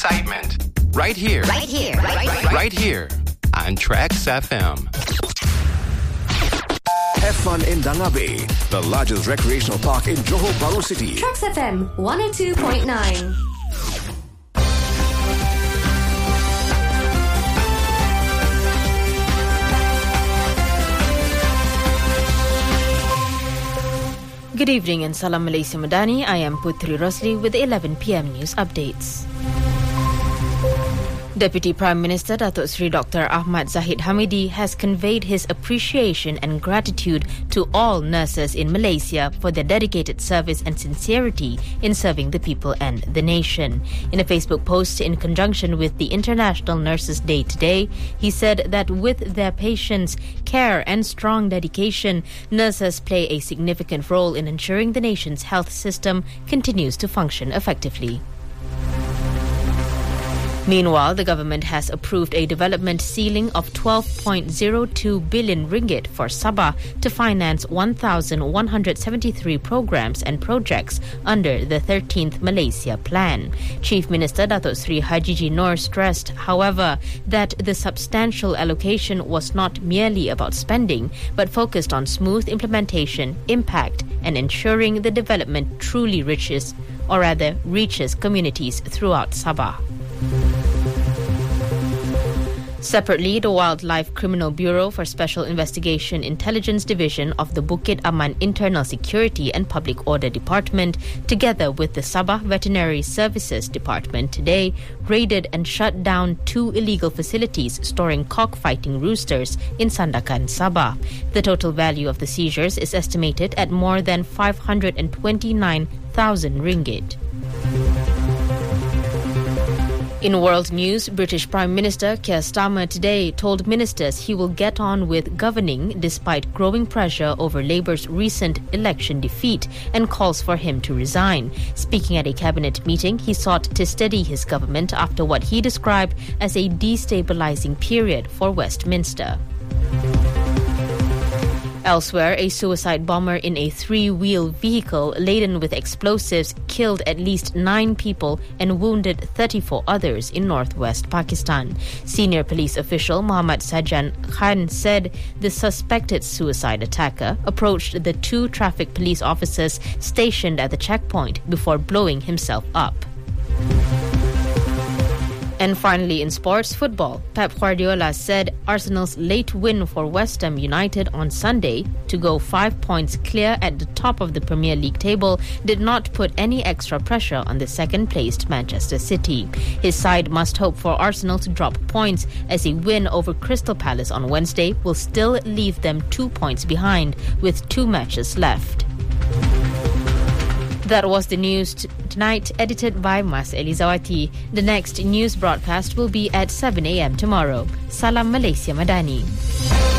excitement. Right here. Right here on Trax FM. Have fun in Danga Bay, the largest recreational park in Johor Bahru City. Trax FM 102.9. Good evening and Salam Malaysia Madani. I am Putri Rosli with the 11 p.m. news updates. Deputy Prime Minister Datuk Seri Dr. Ahmad Zahid Hamidi has conveyed his appreciation and gratitude to all nurses in Malaysia for their dedicated service and sincerity in serving the people and the nation. In a Facebook post in conjunction with the International Nurses Day today, he said that with their patience, care and strong dedication, nurses play a significant role in ensuring the nation's health system continues to function effectively. Meanwhile, the government has approved a development ceiling of 12.02 billion ringgit for Sabah to finance 1,173 programs and projects under the 13th Malaysia Plan. Chief Minister Datuk Seri Hajiji Noor stressed, however, that the substantial allocation was not merely about spending, but focused on smooth implementation, impact, and ensuring the development truly reaches communities throughout Sabah. Separately, the Wildlife Criminal Bureau for Special Investigation Intelligence Division of the Bukit Aman Internal Security and Public Order Department, together with the Sabah Veterinary Services Department today, raided and shut down 2 illegal facilities storing cockfighting roosters in Sandakan, Sabah. The total value of the seizures is estimated at more than 529,000 ringgit. In world news, British Prime Minister Keir Starmer today told ministers he will get on with governing despite growing pressure over Labour's recent election defeat and calls for him to resign. Speaking at a cabinet meeting, he sought to steady his government after what he described as a destabilising period for Westminster. Elsewhere, a suicide bomber in a 3-wheel vehicle laden with explosives killed at least 9 people and wounded 34 others in northwest Pakistan. Senior police official Muhammad Sajan Khan said the suspected suicide attacker approached the 2 traffic police officers stationed at the checkpoint before blowing himself up. And finally, in sports football, Pep Guardiola said Arsenal's late win for West Ham United on Sunday to go 5 points clear at the top of the Premier League table did not put any extra pressure on the second-placed Manchester City. His side must hope for Arsenal to drop points as a win over Crystal Palace on Wednesday will still leave them 2 points behind with 2 matches left. That was the news tonight, edited by Mas Elizawati. The next news broadcast will be at 7 a.m. tomorrow. Salam Malaysia Madani.